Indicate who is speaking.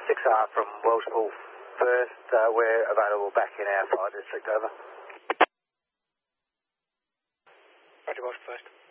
Speaker 1: 6R from Welshpool first. We're available back in our fire district, over.
Speaker 2: Roger, Welsh first.